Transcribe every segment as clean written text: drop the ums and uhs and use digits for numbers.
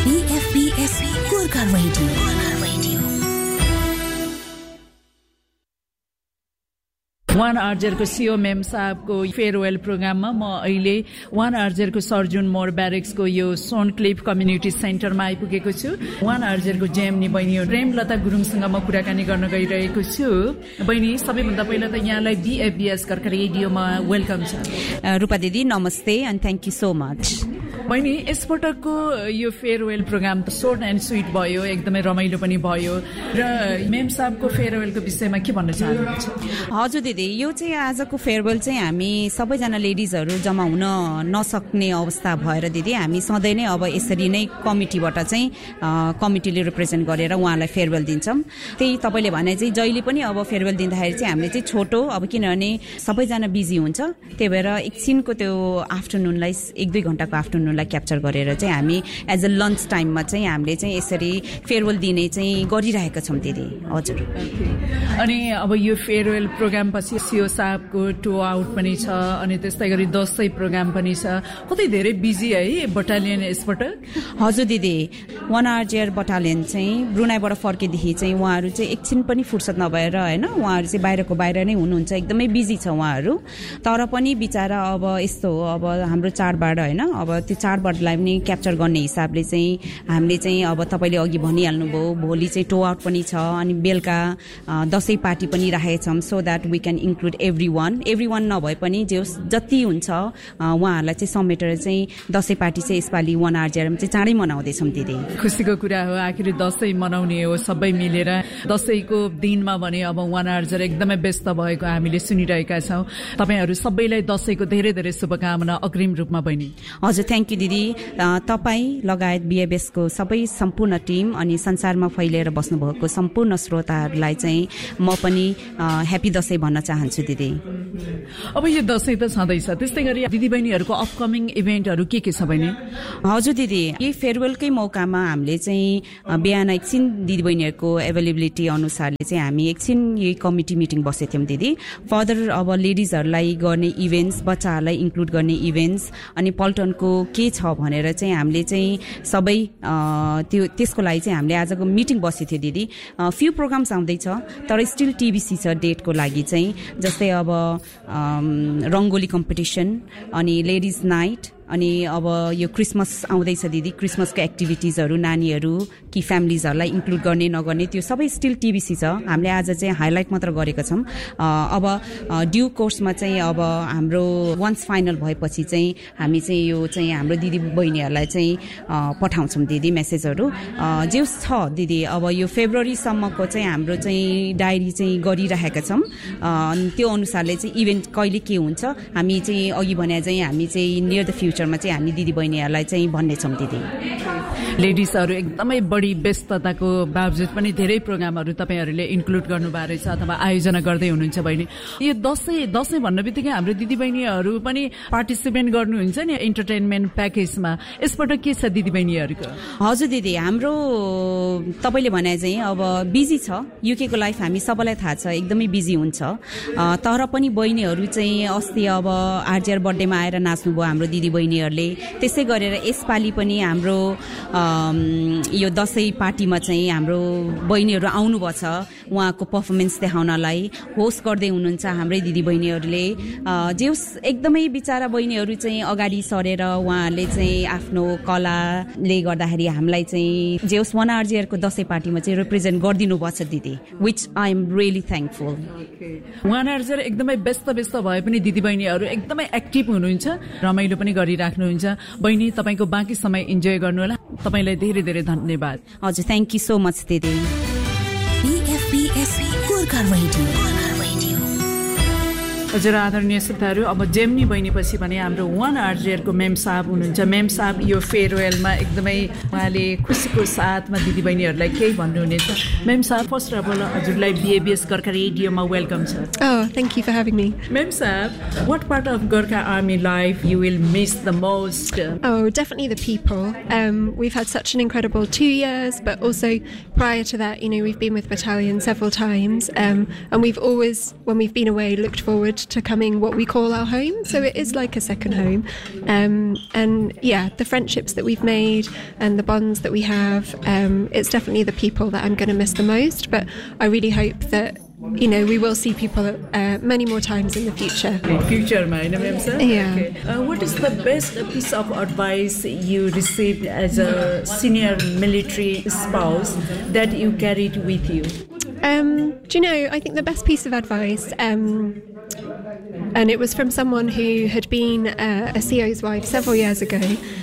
BFBS Gorkha Radio. One आर्जरको CO ma'am साहबको farewell प्रोग्राममा म अहिले वान आर्जरको सर्जुन मोर ब्यारेक्सको यो सोनक्लिफ कम्युनिटी सेन्टरमा आइपुगेको छु। वान आर्जरको जेएमनी बहिनी प्रेमलता गुरुङसँग म कुराकानी गर्न गइरहेको छु। बहिनी, सबैभन्दा पहिला त यहाँलाई बीएफबीएस गोर्खा रेडियोमा वेलकम छ। रूपा दिदी नमस्ते and thank you so much. बहिनी, यसपटकको यो फेयरवेल प्रोग्राम त सोर्ट एन्ड स्विट भयो, एकदमै रमाइलो पनि भयो र मेम साहबको फेयरवेलको विषयमा के भन्न चाहनुहुन्छ? हजुर दिदी, यो चाहिँ आजको फेयरवेल चाहिँ हामी सबैजना लेडिजहरू जम्मा हुन नसक्ने अवस्था भएर दिदी हामी सधैँ नै अब यसरी नै कमिटीबाट चाहिँ कमिटीले रिप्रेजेन्ट गरेर उहाँलाई फेयरवेल दिन्छौँ। त्यही तपाईँले भने चाहिँ जहिले पनि अब फेयरवेल दिँदाखेरि चाहिँ हामीले चाहिँ छोटो, अब किनभने सबैजना बिजी हुन्छ, त्यही भएर एकछिनको त्यो आफ्टरनुनलाई 1-2 घण्टाको आफ्टरनुनलाई क्याप्चर गरेर चाहिँ हामी एज अ लन्च टाइममा चाहिँ हामीले चाहिँ यसरी फेयरवेल दिने चाहिँ गरिरहेका छौँ दिदी। हजुर। अनि अब यो फेयरवेल प्रोग्राम पछि सीओ साहबको टो आउट पनि छ, अनि त्यस्तै गरी दसैँ प्रोग्राम पनि छ। कतै धेरै बिजी है बटालियन यसपटक? हजुर दिदी, वान आर्जर बटालियन चाहिँ ब्रुनाईबाट फर्केदेखि चाहिँ उहाँहरू चाहिँ एकछिन पनि फुर्सद नभएर होइन, उहाँहरू चाहिँ बाहिर नै हुनुहुन्छ, एकदमै बिजी छ उहाँहरू। तर पनि बिचारा अब यस्तो हो, अब हाम्रो चाडबाड होइन, अब त्यो चाडबाडलाई पनि क्याप्चर गर्ने हिसाबले चाहिँ हामीले चाहिँ अब तपाईँले अघि भनिहाल्नुभयो, भोलि चाहिँ टो आउट पनि छ, अनि बेलुका दसैँ पार्टी पनि राखेका छौँ so that we can include every one नभए पनि जति हुन्छ उहाँहरूलाई चाहिँ समेटेर चाहिँ दसैँ पार्टी चाहिँ यसपालि वान आर्जरमा चाहिँ चाँडै मनाउँदैछौँ दिदी। खुसीको कुरा हो, आखिर दसैँ मनाउने हो सबै मिलेर। दसैँको दिनमा भने अब वान आर्जर एकदमै व्यस्त भएको हामीले सुनिरहेका छौँ। तपाईँहरू सबैलाई दसैँको धेरै धेरै शुभकामना अग्रिम रूपमा बहिनी। हजुर, थ्याङ्क यू दिदी। तपाईँ लगायत बीएफबीएसको सबै सम्पूर्ण टिम अनि संसारमा फैलिएर बस्नुभएको सम्पूर्ण श्रोताहरूलाई चाहिँ म पनि ह्याप्पी दसैँ भन्न चाहन्छु दिदी। अब यो दसैँ त छँदैछ, त्यस्तै गरी दिदीबहिनीहरूको अपकमिङ इभेन्टहरू के छ बहिनी? हजुर दिदी, यही फेयरवेलकै मौकामा हामीले चाहिँ बिहान एकछिन दिदीबहिनीहरूको एभाइलेबिलिटी अनुसारले चाहिँ हामी एकछिन यही कमिटी मिटिङ बसेको थियौँ दिदी। फर्दर अब लेडिजहरूलाई गर्ने इभेन्ट्स, बच्चाहरूलाई इन्क्लुड गर्ने इभेन्ट्स अनि पल्टनको के छ भनेर चाहिँ हामीले चाहिँ सबै त्यसको लागि चाहिँ हामीले आजको मिटिङ बसेको थियो दिदी। फ्यु प्रोग्राम्स आउँदैछ तर स्टिल टिबिसी छ डेटको लागि चाहिँ, जस्तै अब रङ्गोली कम्पिटिसन अनि लेडिज नाइट, अनि अब यो क्रिसमस आउँदैछ दिदी, क्रिसमसको एक्टिभिटिजहरू नानीहरू कि फ्यामिलिजहरूलाई इन्क्लुड गर्ने नगर्ने त्यो सबै स्टिल टिबिसी छ। हामीले आज चाहिँ हाइलाइट मात्र गरेका छौँ। अब ड्यू कोर्समा चाहिँ अब हाम्रो वान्स फाइनल भएपछि चाहिँ हामी चाहिँ यो चाहिँ हाम्रो दिदी बहिनीहरूलाई चाहिँ पठाउँछौँ दिदी मेसेजहरू जे छ दिदी। अब यो फेब्रुअरीसम्मको चाहिँ हाम्रो चाहिँ डायरी चाहिँ गरिरहेका छौँ, त्यो अनुसारले चाहिँ इभेन्ट कहिले के हुन्छ हामी चाहिँ अघि भने चाहिँ हामी चाहिँ नियर द फ्युचरमा चाहिँ हामी दिदी बहिनीहरूलाई चाहिँ भन्नेछौँ दिदी। लेडिजहरू एकदमै बढी व्यस्तताको बावजुद पनि धेरै प्रोग्रामहरू तपाईँहरूले इन्क्लुड गर्नुभएको रहेछ अथवा आयोजना गर्दै हुनुहुन्छ बहिनी। यो दसैँ भन्ने बित्तिकै हाम्रो दिदीबहिनीहरू पनि पार्टिसिपेट गर्नुहुन्छ नि इन्टरटेनमेन्ट प्याकेजमा, यसपटक के छ दिदीबहिनीहरूको? हजुर दिदी, हाम्रो तपाईँले भने चाहिँ अब बिजी छ, युकेको लाइफ हामी सबैलाई थाहा छ एकदमै बिजी हुन्छ। तर पनि बहिनीहरू चाहिँ अस्ति अब आर्जियर बर्थडेमा आएर नाच्नुभयो हाम्रो दिदीबहिनीहरूले। त्यसै गरेर यसपालि पनि हाम्रो यो दसैँ पार्टीमा चाहिँ हाम्रो बहिनीहरू आउनुभएको छ उहाँको पर्फर्मेन्स देखाउनलाई, होस्ट गर्दै हुनुहुन्छ हाम्रै दिदीबहिनीहरूले। एकदमै बिचारा बहिनीहरू चाहिँ अगाडि सरेर उहाँहरूले चाहिँ आफ्नो कलाले गर्दाखेरि हामीलाई चाहिँ वान आर्जियरको दसैँ पार्टीमा चाहिँ रिप्रेजेन्ट गरिदिनु भएको छ दिदी, which I am really thankful. One आर्जियर एकदमै व्यस्त भए पनि दिदीबहिनीहरू एकदमै एक्टिभ हुनुहुन्छ, रमाइलो पनि गरिराख्नुहुन्छ। बहिनी, तपाईँको बाँकी समय इन्जोय गर्नुहोला। तपाईँलाई धेरै धेरै धन्यवाद। हजुर, थ्याङ्क यू सो मच दिदी। BFBS Gorkha radio. हजुर आदरणीय श्रोताहरू, अब जेम्नी बहिनीपछि भने हाम्रो वान आर्जियरको मेम साहब हुनुहुन्छ। मेम साहब, यो फेयरवेलमा एकदमै उहाँले खुसीको साथमा दिदीबहिनीहरूलाई केही भन्नुहुनेछ। मेम साहब, फर्स्ट अफ अल हजुरलाई बीएफबीएस गोर्खा रेडियोमा वेलकम छ। Thank you for having me. Mem Saab, what part of Gorkha Army life you will miss the most? Oh, definitely the people. We've had such an incredible 2 years, but also prior to that, we've been with battalion several times, and we've always, when we've been away, looked forward to coming what we call our home. So it is like a second home. And yeah, the friendships that we've made and the bonds that we have, it's definitely the people that I'm going to miss the most. But I really hope that, you know, we will see people many more times in the future. Future, ma'am, sir? Yeah. Okay. What is the best piece of advice you received as a senior military spouse that you carried with you? Do you know, I think the best piece of advice, and it was from someone who had been a CO's wife several years ago.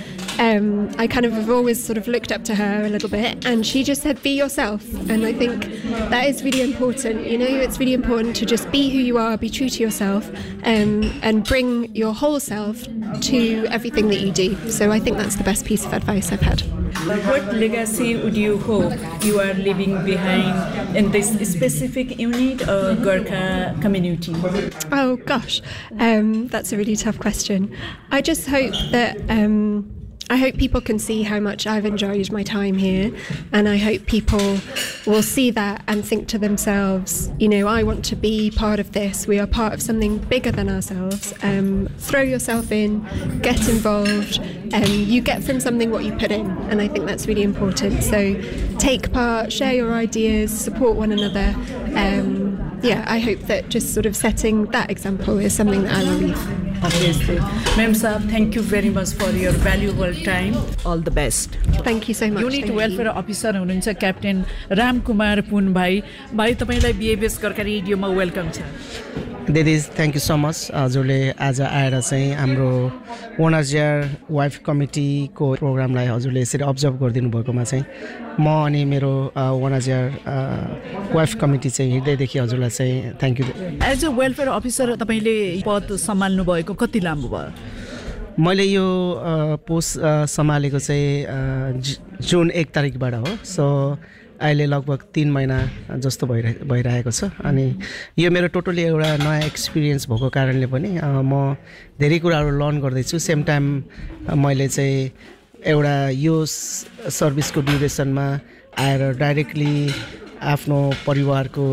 I kind of have always sort of looked up to her a little bit, and she just said, be yourself. And I think that is really important. You know, it's really important to just be who you are, be true to yourself, and bring your whole self to everything that you do. So I think that's the best piece of advice I've had. What legacy would you hope you are leaving behind in this specific unit or Gurkha community? Oh gosh, that's a really tough question. I just hope that I hope people can see how much I've enjoyed my time here, and I hope people will see that and think to themselves, you know, I want to be part of this. We are part of something bigger than ourselves. Throw yourself in, get involved, and you get from something what you put in, and I think that's really important. So take part, share your ideas, support one another. Yeah, I hope that just sort of setting that example is something that I will leave. Obviously. Ma'am Saab, thank you very much for your valuable time. All the best. Thank you so much. Unit welfare officer हुनुहुन्छ captain Ramkumar पुन भाइ तपाईलाई बीएबीएस गोर्खा रेडियोमा welcome छ। दिदी thank you so much हजुरले आज आएर चाहिँ हाम्रो 1 year वाइफ कमिटीको प्रोग्रामलाई हजुरले यसरी अब्जर्भ गरिदिनु भएकोमा चाहिँ म अनि मेरो 1 year वाइफ कमिटी चाहिँ हृदयदेखि हजुरलाई चाहिँ thank you. As a welfare officer तपाईले पद सम्हाल्नु भएको कति लामो भयो? मैले यो पोस्ट सम्हालेको चाहिँ जुन 1 तारिखबाट हो। सो अहिले लगभग 3 महिना जस्तो भइरहेको छ, अनि यो मेरो टोटली एउटा नयाँ एक्सपिरियन्स भएको कारणले पनि म धेरै कुराहरू लर्न गर्दैछु। सेम टाइम मैले चाहिँ एउटा यो सर्भिसको ड्युरेसनमा आएर डाइरेक्टली आफ्नो परिवारको